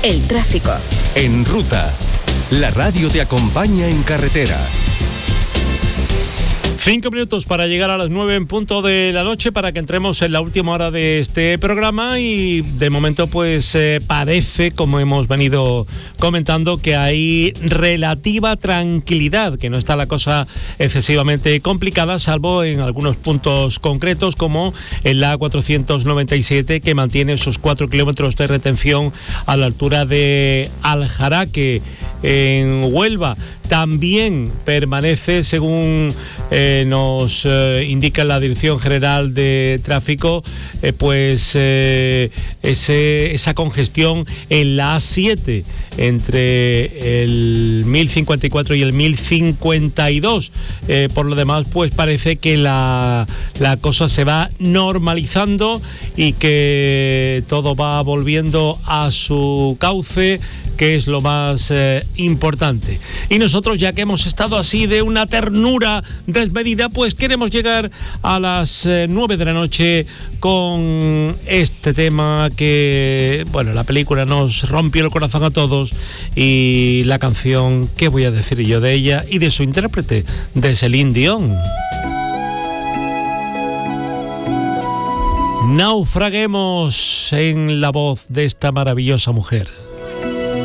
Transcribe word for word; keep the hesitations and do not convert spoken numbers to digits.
El tráfico. En ruta, la radio te acompaña en carretera. Cinco minutos para llegar a las nueve en punto de la noche para que entremos en la última hora de este programa y de momento pues eh, parece, como hemos venido comentando, que hay relativa tranquilidad, que no está la cosa excesivamente complicada, salvo en algunos puntos concretos como en la A cuatrocientos noventa y siete, que mantiene esos cuatro kilómetros de retención a la altura de Aljaraque, en Huelva. También permanece, según eh, nos eh, indica la Dirección General de Tráfico, eh, pues eh, ese, esa congestión en la A siete entre el mil cincuenta y cuatro y el mil cincuenta y dos. Eh, por lo demás, pues parece que la, la cosa se va normalizando y que todo va volviendo a su cauce, que es lo más eh, importante. Y nosotros, ya que hemos estado así de una ternura desmedida, pues queremos llegar a las eh, nueve de la noche con este tema que, bueno, la película nos rompió el corazón a todos, y la canción, ¿qué voy a decir yo de ella y de su intérprete, de Celine Dion? Naufraguemos en la voz de esta maravillosa mujer.